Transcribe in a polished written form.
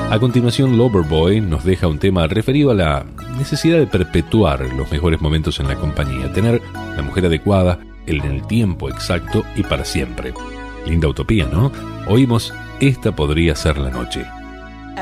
A continuación, Loverboy nos deja un tema referido a la necesidad de perpetuar los mejores momentos en la compañía, tener la mujer adecuada en el tiempo exacto y para siempre. Linda utopía, ¿no? Oímos Esta podría ser la noche.